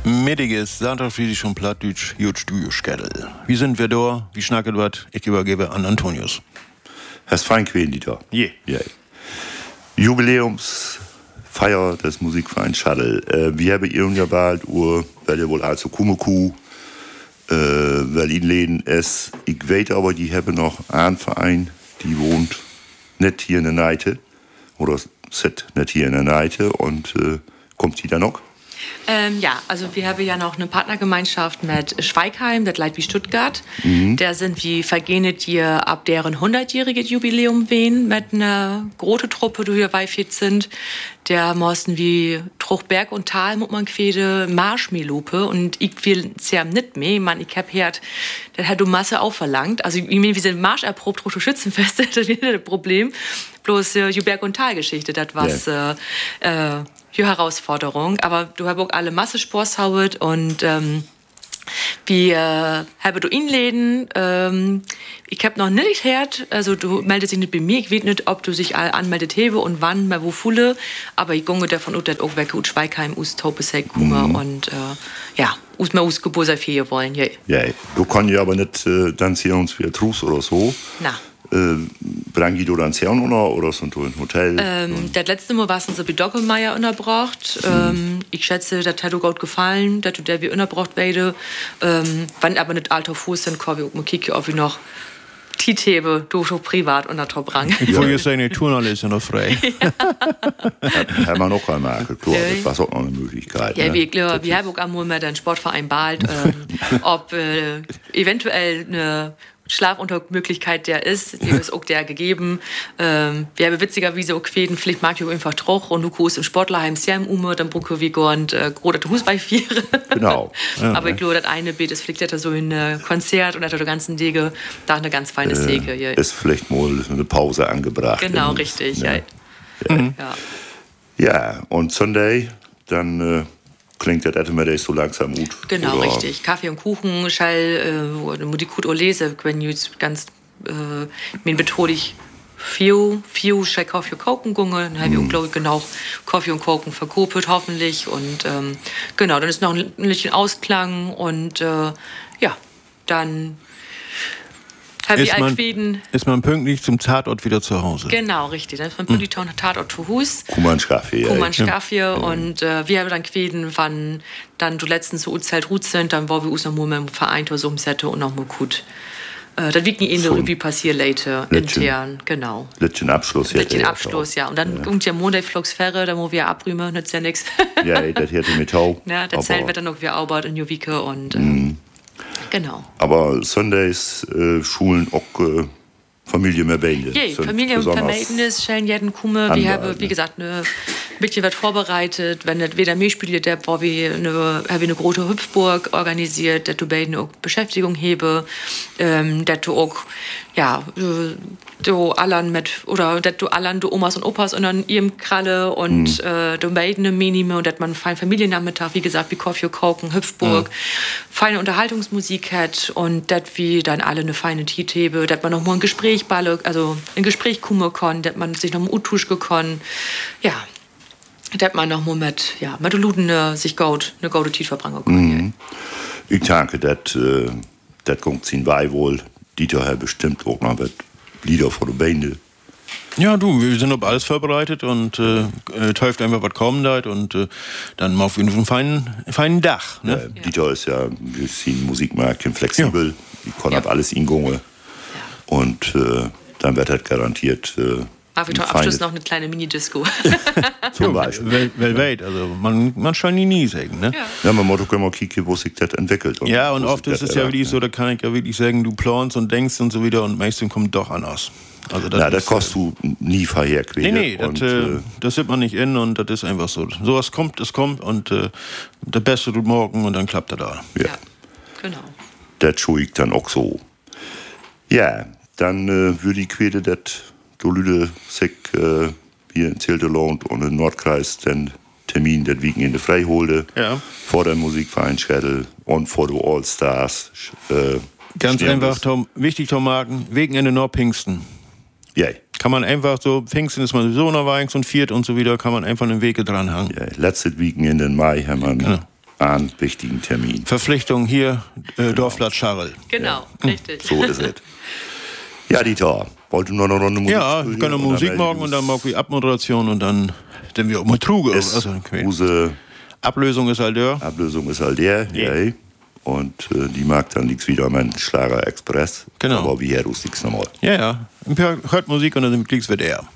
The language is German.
Mittiges, Sandtagsfriedisch und Plattdeutsch, Jutsch-du-Jutsch-Kettel. Wie sind wir da? Wie schnacket wat? Ich übergebe an Antonius. Hast fein quälen die da? Je. Yeah. Jubiläumsfeier des Musikvereins Shuttle. Wir haben irgendwann bald weil ihr wohl also Kumuku, weil ihn läden es. Ich weiß aber, die haben noch einen Verein, die wohnt nicht hier in der Neite. Oder sitzt nicht hier in der Neite. Und kommt die da noch? Ja, also wir haben ja noch eine Partnergemeinschaft mit Schweigheim, das Leid wie Stuttgart. Da sind wir vergehen dir ab deren 100-jähriges Jubiläum wehen mit einer großen Truppe, die hier bei 14 sind. Der mussten wie Truchberg und Tal muss man quede Marschmelope und ich will sehr nicht mehr. Man, ich hab gehört, das hat du Masse auch verlangt. Also ich meine, wir sind Marsch erprobt, Truch Schützenfeste, das ist nicht das Problem. Bloß Berg und Tal Geschichte, das war's. Die Herausforderung, aber du hast auch alle Masse Sporshauet und wir haben du Inläden. Ich habe noch nicht gehört, also du meldest dich nicht bei mir, ich weiß nicht, ob du dich anmeldet habe und wann, mal wo Fulle, aber ich gonge davon aus, dass auch weg aus Schweigheim, aus Taupesheck kommen und ja, aus mir aus Geburtstag wollen, ja. Ja, du kannst ja aber nicht dann hier uns wieder Trus oder so. Na. Bringen du dann Zern oder sind du im Hotel? Das letzte Mal warst du so bei Dockelmeier unterbracht. Ich schätze, das hat dir gut gefallen, dass du der wie unterbracht werde. Wann aber nicht alter Fuß sind, kann ich auch mal kicken, ob ich noch Tithebe, du schon privat unter Top-Rang. Ich wollte jetzt sagen, die Turnhalle ist ja noch frei. Haben wir noch einmal geklort, das war auch noch eine Möglichkeit. Ja, ne? wir haben auch einmal mit dem Sportverein bald, ob eventuell eine Schlafuntermöglichkeit der ist, die ist auch der gegeben. Wir haben witzigerweise auch queden, vielleicht mag ich einfach Troch und du kommst im Sportlerheim sehr im Ume, dann brucke wir und große Hus bei 4. Genau. Aber ich glaube, das eine Bild ist vielleicht so ein Konzert und hat der ganzen Dege da eine ganz feine Säge. Ja. Ist vielleicht mal eine Pause angebracht. Genau, richtig. Ne? Ja. Ja, und Sunday, dann klingt das etwa so langsam gut. Genau, oder? richtig. Kaffee und Kuchen, Schall, die gut lese, wenn jetzt ganz, mit Methode ich viel Schall Kaffee und Koken gunge, dann habe ich unglaublich genau Kaffee und Koken verkopelt, hoffentlich. Und genau, dann ist noch ein bisschen Ausklang und ja, dann ist man pünktlich zum Tatort wieder zu Hause. Genau, richtig. Dann ist man pünktlich zum Tatort zu Hus. Kummernskaffee. Und wir haben dann queden, wann dann du letztens so Uzelt Ruth sind, dann war wir uns noch mal mit dem Verein so umsetzen und noch mal gut. Das wiegt nicht in der Revue passiert later, intern, genau. Letzten Abschluss, ja. Letzten Abschluss, ja. Und dann kommt ja Montag Flugsfähre, da wo wir abrühmen, nützt ja nichts. Ja, das hätte mit Tau. Ja, das Zelt wird dann noch wieder aufgebaut in Jovike und genau. Aber Sundays Schulen auch Familie mehr Bände. Ja, Familie und Vermächtnis stellen jeden Kumme. Wir haben, wie gesagt, ein bisschen was vorbereitet. Wenn das wieder mehr spielt, da haben wir eine große Hüpfburg organisiert, dass du beiden auch Beschäftigung habe, dass du auch, ja, du allen mit, oder dass du allen, du Omas und Opas und dann ihrem Kralle und du beiden eine Minime und dass man einen feinen Familiennachmittag, wie gesagt, wie Kaffee, Koken, Hüpfburg, feine Unterhaltungsmusik hat und dass wir dann alle eine feine Tiet habe, dass man noch mal ein Gespräch kommen kann, dass man sich noch mal uttuschen kann, ja, dass man noch mal mit der Luden sich eine gute Tiet verbringen kann. Ich denke, das kommt ziehen bei wohl, Dieter hat bestimmt auch noch was Lieder vor der Bände. Ja, wir sind auf alles vorbereitet und täuft einfach was kommen da und dann mal auf jeden Fall einen feinen Dach. Ne? Ja, Dieter ist ja, wir sind Musikmarkt flexibel, ich kann ab alles ingungen und dann wird halt garantiert Aber wir am Abschluss noch eine kleine Mini-Disco. zum Beispiel. Weltweit, also man kann nie sagen, ne? Ja, man muss auch immer kicken, wo sich das entwickelt. Und oft ist es ja wirklich so, da kann ich ja wirklich sagen, du planst und denkst und so wieder und meistens kommt doch anders. Also das kostet du nie verherquälen. Nee, das sieht man nicht in und das ist einfach so. Sowas kommt, es kommt und der Beste tut morgen und dann klappt er da. Ja, genau. Das schaue ich dann auch so. Ja, dann würde ich quäle das du Lüde sich hier in Zelterland und im Nordkreis den Termin, das Wochenende freiholte. Ja. Vor der Musikverein Schädel und vor der All-Stars. Ganz einfach, Tom, wichtig, Tom Marken, Wochenende Nordpingsten. Ja. Kann man einfach so, Pfingsten ist man so noch und viert und so wieder, kann man einfach einen Weg dranhängen. Ja, letztes Wochenende in Mai haben wir einen wichtigen Termin. Verpflichtung hier, Dorfplatz Scharrel. Genau, richtig. So ist es. Ja, Dieter, wollt du noch eine Runde Musik Ja, spielen? wir können Musik morgen und dann morgen die Abmoderation und dann wir auch mal Truge. Unsere Ablösung ist halt der. Ablösung ist halt der, ja. Und die mag dann nichts wieder mein Schlager Express. Genau. Aber wie her, du nichts nochmal. Ja. Hört Musik und dann kriegst wir der.